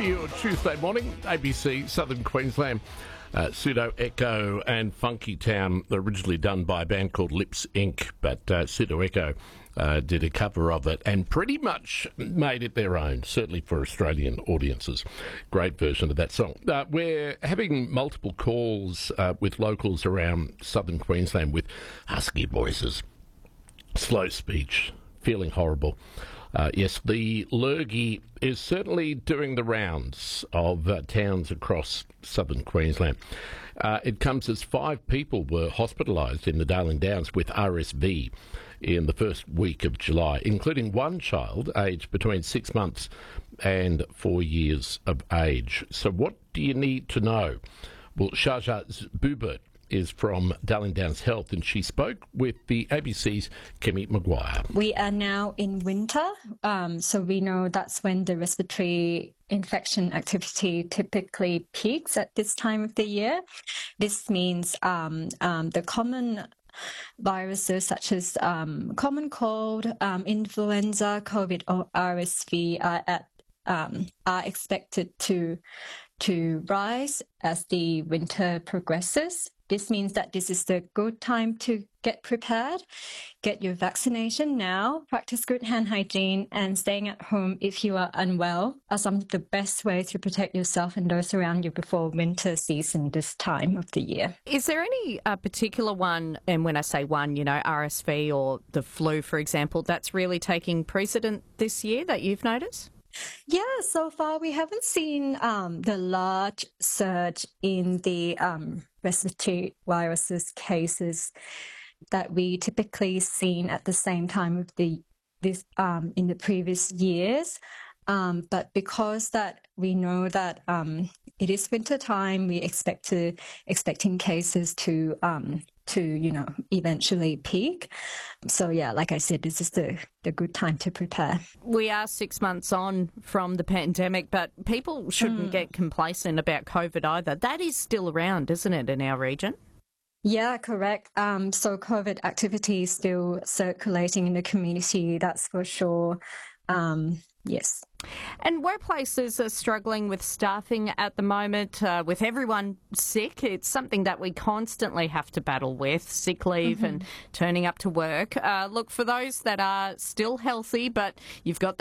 your Tuesday morning, ABC Southern Queensland. Pseudo Echo and Funky Town, originally done by a band called Lips Inc., but Pseudo Echo did a cover of it and pretty much made it their own, certainly for Australian audiences. Great version of that song. We're having multiple calls with locals around southern Queensland with husky voices, slow speech, feeling horrible. Yes, the lurgy is certainly doing the rounds of towns across southern Queensland. It comes as 5 people were hospitalised in the Darling Downs with RSV in the first week of July, including one child aged between 6 months and 4 years of age. So what do you need to know? Well, Shaja Boobert is from Darling Downs Health, and she spoke with the ABC's Kemi Maguire. We are now in winter, so we know that's when the respiratory infection activity typically peaks at this time of the year. This means the common viruses such as common cold, influenza, COVID, or RSV are expected to rise as the winter progresses. This means that this is the good time to get prepared, get your vaccination now, practice good hand hygiene, and staying at home if you are unwell are some of the best ways to protect yourself and those around you before winter season this time of the year. Is there any particular one, and when I say one, RSV or the flu, for example, that's really taking precedent this year that you've noticed? Yeah, so far we haven't seen the large surge in the respiratory viruses cases that we typically seen at the same time of in the previous years. But because that we know that it is winter time, we expecting cases to eventually peak. So yeah, like I said, this is the good time to prepare. We are 6 months on from the pandemic, but people shouldn't get complacent about COVID either. That is still around, isn't it, in our region? Yeah, correct. So COVID activity is still circulating in the community, that's for sure. Yes. And workplaces are struggling with staffing at the moment, with everyone sick. It's something that we constantly have to battle with, sick leave and turning up to work. Look, for those that are still healthy, but you've got